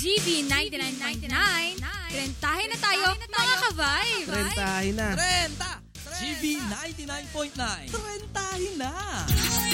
GB 99.9. Trentahin na tayo, mga ka-vibe. Trentahin na. GB 99.9. Trentahin na.